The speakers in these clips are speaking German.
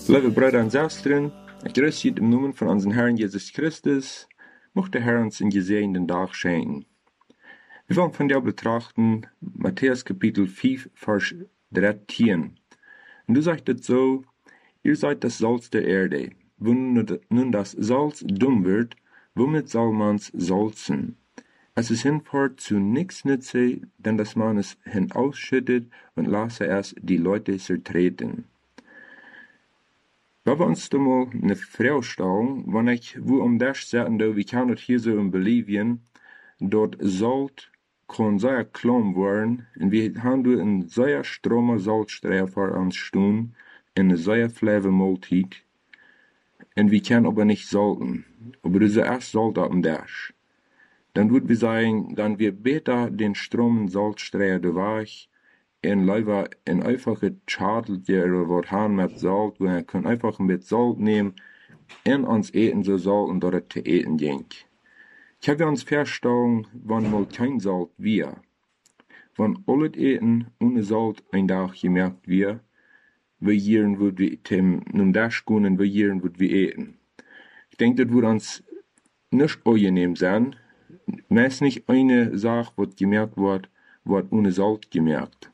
Lieve Brüder und Schwestern, ich grüße euch im Namen von unserem Herrn Jesus Christus. Mocht der Herr uns einen gesegneten Tag schenken. Wir wollen von dir betrachten Matthäus Kapitel 5, Vers 13. Und du sagst es so: Ihr seid das Salz der Erde. Wenn nun das Salz dumm wird, womit soll man's salzen? Es ist hinfort zu nichts nütze, denn dass man es hinausschüttet und lasse es die Leute zertreten. Wenn wir uns da mal eine Frage stellen, wenn ich wo das sagen, wie kann es hier so in Bolivien, dort Salz kann sehr klein werden, und wir haben da einen sehr stromer Salzstreier vor uns stehen, eine sehr flache Mahlzeit, und wir können aber nicht salten, aber das ist erst Salz auf dem Dash. Dann würden wir sagen, dann wir besser den stromen Salzstreier da weg, en liever een einfache Schadeltje oder wat haben mit Salz, wir können einfach ein bisschen Salz nehmen und uns eten so salten, dass es zu eten ging. Ich habe uns verstanden, wenn mal kein Salz wir. Wenn alles Eten ohne Salz ein Tag gemerkt wir hier würden wir nun das gehen und wir hier würden wir eten. Ich denke, das würde uns nicht angenehm sein. Meist nicht eine Sache, was gemerkt wird ohne Salz gemerkt.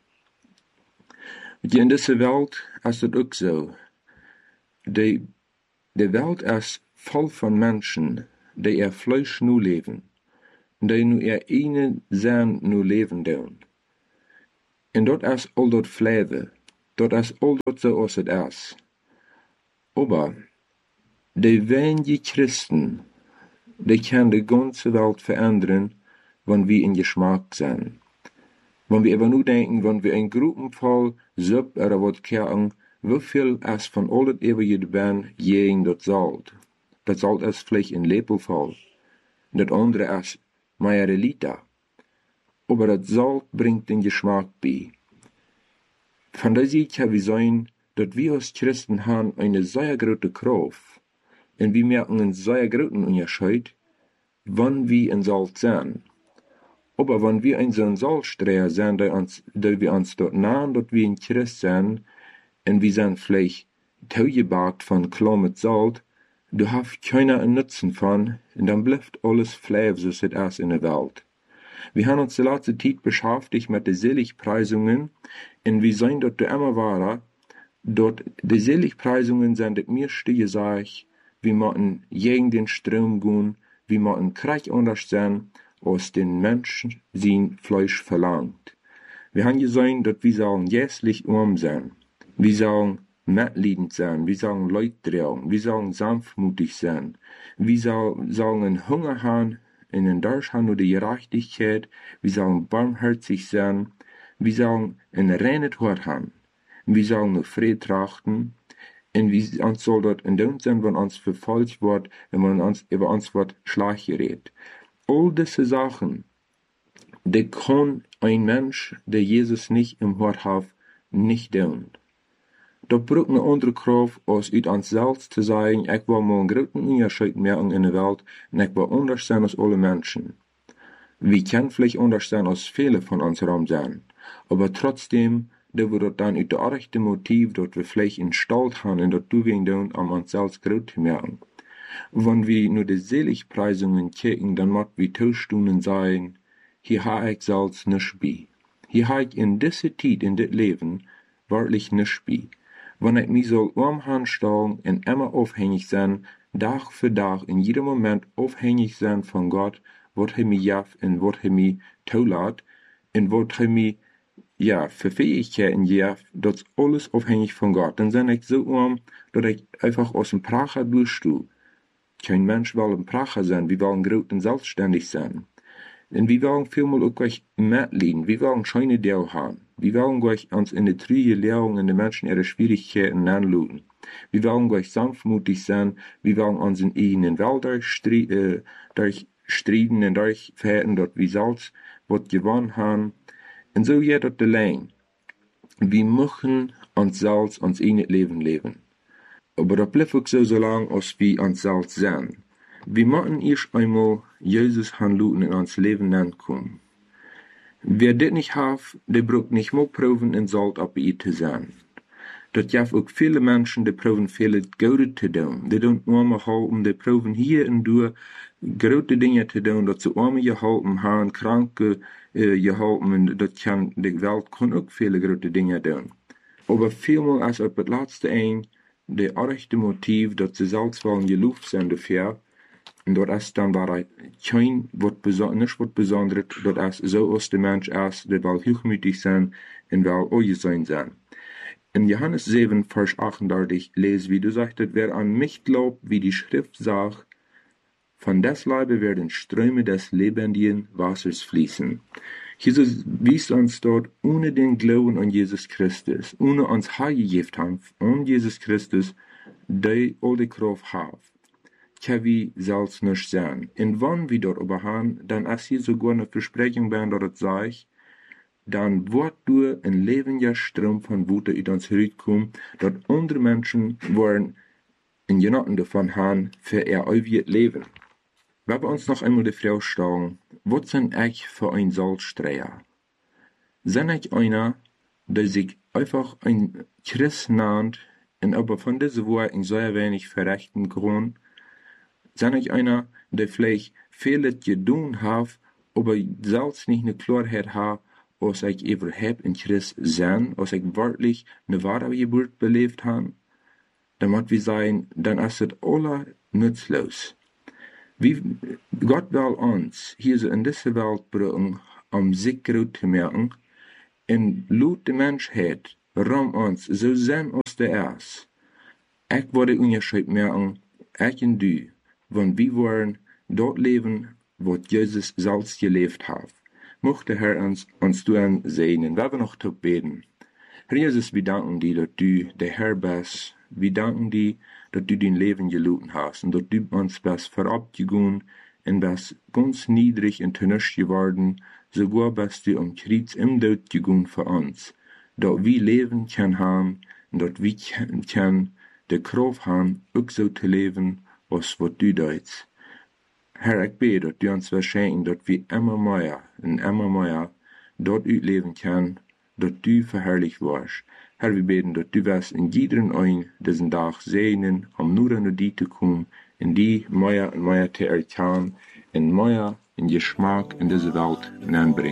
In dieser Welt ist es auch so. Die Welt ist voll von Menschen, die ihr Fleisch nur leben, die nur ihr eine Sinn nur leben tun. Und dort ist all dort Fleisch, dort ist all dort so, als es ist. Aber die wenigen Christen, die können die ganze Welt verändern, wenn wir in Geschmack sind. Wenn wir aber nur denken, wenn wir ein Gruppenvoll Supp oder was kochen, wie viel es von alles ewige ben gegen das Salz. Das Salz ist vielleicht ein Lepelvoll. Das andere ist mehrere Liter. Aber das Salz bringt den Geschmack bei. Von daher kann wir sagen, dass wir als Christen haben eine sehr große Kraft. Und wir merken einen sehr großen Unterschied, wenn wir in Salz sind. Aber wenn wir ein so ein Salzstreier sind, der wir uns dort nahen, dass wir in Christ sind, und wir sind vielleicht zugebackt von klar mit Salz, du hast keiner einen Nutzen von, und dann bleibt alles fleisch, so es ist in der Welt. Wir haben uns die letzte Zeit beschäftigt mit den Seligpreisungen, und wir sehen dort immer weiter, dort die Seligpreisungen sind das meiste gesagt, wir müssen gegen den Strom gehen, wir müssen Krieg unterstehen, aus den Menschen sein Fleisch verlangt. Wir haben gesehen, dass wir sollen jässlich arm sein. Wir sollen mitleidend sein. Wir sollen Leid trauen. Wir sollen sanftmutig sein. Wir sollen einen Hunger haben, in den Durst haben nur die Gerechtigkeit. Wir sollen barmherzig sein. Wir sollen ein reines Hort haben. Wir sollen nur Frieden trachten. Und wir soll dort in dem sein, wenn uns verfolgt wird, wenn man uns über uns wird schlecht gerät. All diese Sachen, die kann ein Mensch, der Jesus nicht im Hort hat, nicht tun. Da braucht eine andere Kraft, als uit uns selbst zu sagen, ich will mal einen großen Unterschied merken in der Welt und ich will anders sein als alle Menschen. Wir können vielleicht anders sein als viele von uns herum sein, aber trotzdem, da wir dort dann uit der rechte Motiv, dort wir vielleicht in Stolz haben und dort wir tun, um uns selbst groß zu merken. Wenn wir nur die Seligpreisungen kicken, dann muss wir Taustunden sagen, hier habe ich selbst nicht bei. Hier habe ich in dieser Zeit, in das Leben, wirklich nicht bei. Wenn ich mich soll umhanstellen und immer aufhängig sein, Tag für Tag, in jedem Moment aufhängig sein von Gott, was er mir gibt und was er mir zulässt und was er mir, für Fähigkeiten gibt, das ist alles aufhängig von Gott. Dann bin ich so dass ich einfach aus dem Pracher durchstehe. Kein Mensch will ein Pracher sein, wir wollen groß und selbstständig sein. Und wir wollen vielmal auch gleich mitleiden, wir wollen schöne Dinge haben. Wir wollen gleich uns in der Trüge Lehrung und den Menschen ihre Schwierigkeiten anluden. Wir wollen gleich sanftmutig sein, wir wollen unseren eigenen Welt durchstriden und durchfährten, dort wir selbst was gewonnen haben. Und so geht das allein. Wir müssen uns selbst uns eigenes Leben leben. Aber das bleibt auch so lange, als wir uns selbst sind. Wir müssen erst einmal Jesus handeln in uns Leben ankommen. Wer das nicht hat, der braucht nicht mal proben, in Salz auf ihn zu sein. Dat jaf ook viele mensen die proeven veel goede te doen. Die doen allemaal helpen, die proeven hier en daar grote dingen te doen, dat ze allemaal je helpen, gaan kranken je helpen, en dat kan, de wereld kan ook veel grote dingen doen. Maar vielmaal als op het laatste een, de echte motief dat ze zelfs wel geloofd zijn dafür, en dat is dan waar geen niet wordt bezonderd, dat is zoals de mens is, dat wel hoogmoedig zijn en wel ongezoin zijn. In Johannes 7, Vers 38 lesen wir, du sagtest, wer an mich glaubt, wie die Schrift sagt, von des Leibe werden Ströme des lebendigen Wassers fließen. Jesus wies uns dort, ohne den Glauben an Jesus Christus, ohne uns heimgegeben haben, an Jesus Christus, die all die Kraft haben, kann wir selbst nicht sein. Und wenn wir dort überhaben, dann ist hier sogar eine Versprechung, wenn dort sagt, dann wird durch ein lebendiger Strom von Wasser in uns zurückkommen, dass andere Menschen wollen in Genotten davon haben, für ihr ewiges Leben. Wir uns noch einmal die Frage stellen, was sind ich für ein Salzstreher? Sind ich einer, der sich einfach ein Christ nennt und aber von dieser Worten sehr wenig verrichten kann? Sind ich einer, der vielleicht vieles getan hat, aber selbst nicht eine Klarheit hat, als ich überhaupt ein Christ sein, als ich wirklich eine wahre Geburt belebt habe? Dann muss wir sagen, dann ist es alles nutzlos. Wie Gott will uns hier so in diese Welt bringen, sich groß zu machen, und laut die Menschheit rum uns so sein als der ist. Ich würde Unterschied machen, ich und du, wenn wir wollen dort leben, wo Jesus selbst gelebt hat. Mochte der Herr uns tun segnen. Wir noch zu beten. Herr Jesus, wir danken dir, dass du der Herr bist. Wir danken dir, dass du dein Leben gelitten hast und dass du uns bist verabgegangen und bist ganz niedrig und tönnisch geworden. Sogar bist du am Kreuz im Tod gegangen für uns. Dass wir Leben können haben und dass wir können die Kraft haben, auch so zu leben, was du deutest. Herr, ich bete, dass du uns verschenken, dass wir immer mehr und immer mehr dort leben können, dass du verherrlicht wirst. Herr, wir beten, dass du wirst in jedem einen diesen Tag segnen, um nur an die zu kommen, in die mehr und mehr zu erkennen, und mehr in Geschmack in diese Welt hineinbringen.